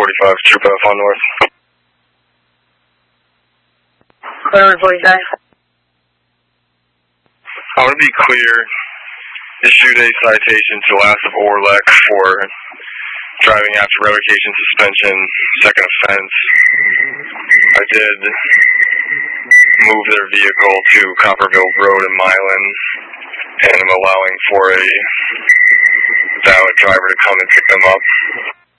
45, Troop F on North. Clear 45. I want to be clear, issued a citation to Lass of Orlek for driving after revocation suspension, second offense. I did move their vehicle to Copperville Road in Milan, and I'm allowing for a valid driver to come and pick them up.